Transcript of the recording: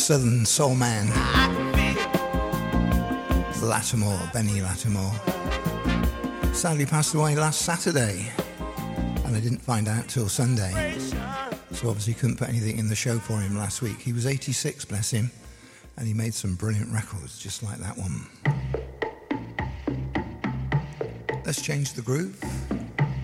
Southern soul man, Lattimore, Benny Lattimore, sadly passed away last Saturday, and I didn't find out till Sunday, so obviously couldn't put anything in the show for him last week. He was 86, bless him, and he made some brilliant records just like that one. Let's change the groove.